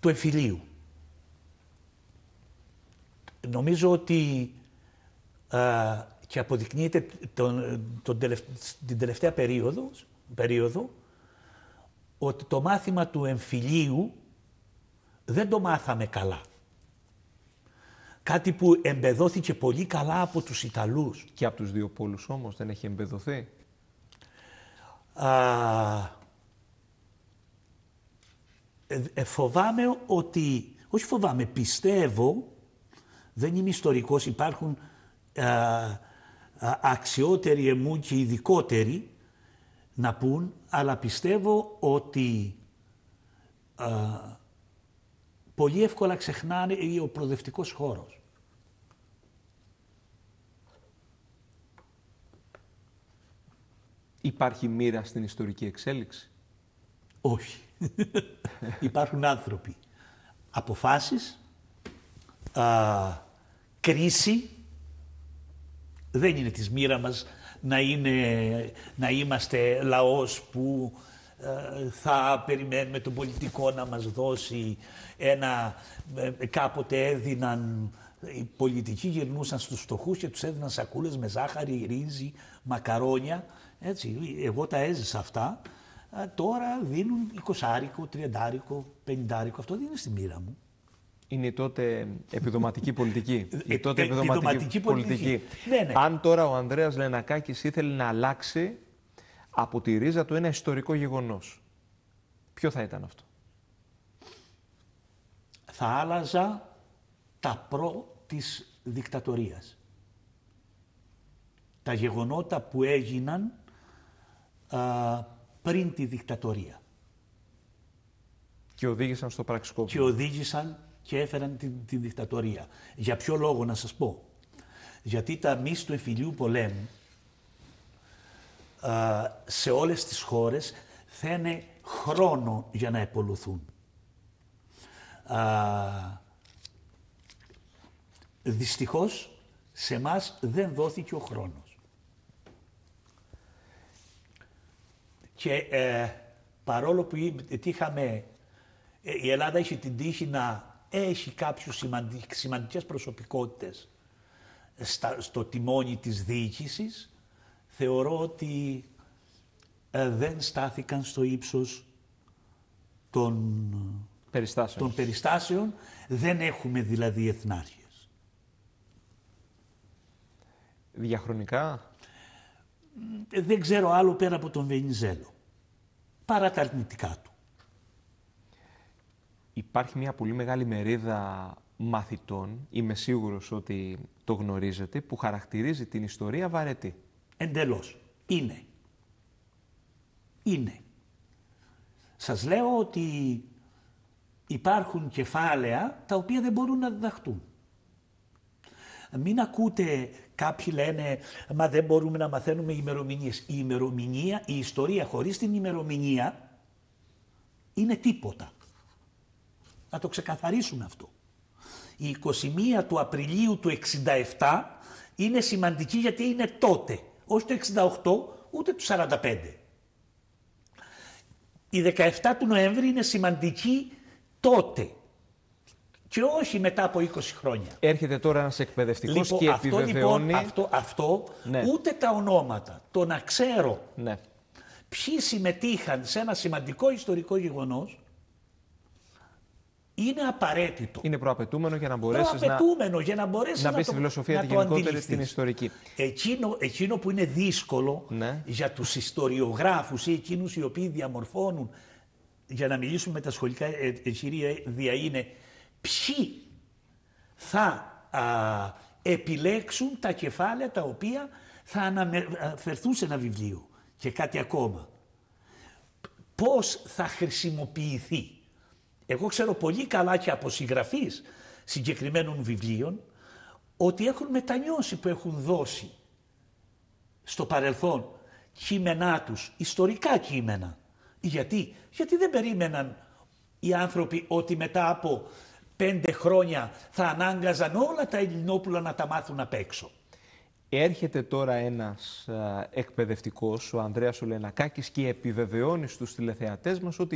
του εμφυλίου. Νομίζω ότι και αποδεικνύεται την τελευταία περίοδο ότι το μάθημα του εμφυλίου δεν το μάθαμε καλά. Κάτι που εμπεδώθηκε πολύ καλά από τους Ιταλούς. Και από τους δύο πόλους όμως δεν έχει εμπεδοθεί. Φοβάμαι ότι, όχι φοβάμαι, πιστεύω, δεν είμαι ιστορικός, υπάρχουν αξιότεροι εμού και ειδικότεροι να πούν, αλλά πιστεύω ότι πολύ εύκολα ξεχνάνε ο προοδευτικός χώρος. Υπάρχει μοίρα στην ιστορική εξέλιξη? Όχι. Υπάρχουν άνθρωποι. Αποφάσεις, κρίση. Δεν είναι της μοίρα μας να είμαστε λαός που θα περιμένουμε τον πολιτικό να μας δώσει κάποτε έδιναν, οι πολιτικοί γυρνούσαν στους φτωχούς και τους έδιναν σακούλες με ζάχαρη, ρύζι, μακαρόνια. Έτσι, εγώ τα έζησα αυτά. Τώρα δίνουν 20άρικο, 30άρικο, 50άρικο. Αυτό δεν είναι στη μοίρα μου. Είναι η τότε επιδοματική πολιτική. Η τότε επιδοματική πολιτική. Ναι. Αν τώρα ο Ανδρέας Λενακάκης ήθελε να αλλάξει από τη ρίζα του ένα ιστορικό γεγονός, ποιο θα ήταν αυτό? Θα άλλαζα τα της δικτατορίας. Τα γεγονότα που έγιναν πριν τη δικτατορία. Και οδήγησαν στο πραξικόπημα. Και οδήγησαν και έφεραν τη δικτατορία. Για ποιο λόγο να σας πω? Γιατί τα μυς του εμφυλίου πολέμου σε όλες τις χώρες θένε χρόνο για να επολουθούν. Δυστυχώς σε εμάς δεν δόθηκε ο χρόνος. Και παρόλο που η Ελλάδα έχει την τύχη να έχει κάποιους σημαντικές προσωπικότητες στο τιμόνι της διοίκησης, θεωρώ ότι δεν στάθηκαν στο ύψος των περιστάσεων. Δεν έχουμε δηλαδή εθνάρχες. Διαχρονικά? Δεν ξέρω άλλο πέρα από τον Βενιζέλο. Παρά τα αρνητικά του. Υπάρχει μια πολύ μεγάλη μερίδα μαθητών, είμαι σίγουρος ότι το γνωρίζετε, που χαρακτηρίζει την ιστορία βαρετή. Εντελώς. Είναι. Σας λέω ότι υπάρχουν κεφάλαια τα οποία δεν μπορούν να διδαχτούν. Μην ακούτε, κάποιοι λένε, μα δεν μπορούμε να μαθαίνουμε ημερομηνίες. Η ιστορία χωρίς την ημερομηνία είναι τίποτα. Να το ξεκαθαρίσουμε αυτό. Η 21 του Απριλίου του 67 είναι σημαντική γιατί είναι τότε, όχι το 68 ούτε το 45. Η 17 του Νοέμβρη είναι σημαντική τότε και όχι μετά από 20 χρόνια. Έρχεται τώρα ένας εκπαιδευτικός και επιβεβαιώνει... Αυτό ναι. Ούτε τα ονόματα, το να ξέρω ναι. Ποιοι συμμετείχαν σε ένα σημαντικό ιστορικό γεγονός, είναι απαραίτητο. Είναι προαπαιτούμενο για να μπορέσεις να μπει στη φιλοσοφία τη γενικότερη στην ιστορική. Εκείνο που είναι δύσκολο ναι. για τους ιστοριογράφους ή εκείνους οι οποίοι διαμορφώνουν, για να μιλήσουμε με τα σχολικά εγχειρίδια, είναι ποιοι θα επιλέξουν τα κεφάλαια τα οποία θα αναφερθούν σε ένα βιβλίο. Και κάτι ακόμα. Πώς θα χρησιμοποιηθεί. Εγώ ξέρω πολύ καλά και από συγγραφείς συγκεκριμένων βιβλίων ότι έχουν μετανιώσει που έχουν δώσει στο παρελθόν κείμενά τους, ιστορικά κείμενα. Γιατί δεν περίμεναν οι άνθρωποι ότι μετά από 5 χρόνια θα ανάγκαζαν όλα τα Ελληνόπουλα να τα μάθουν απ' έξω. Έρχεται τώρα ένας εκπαιδευτικός, ο Ανδρέας ο Λενακάκης, και επιβεβαιώνει στους τηλεθεατές μας ότι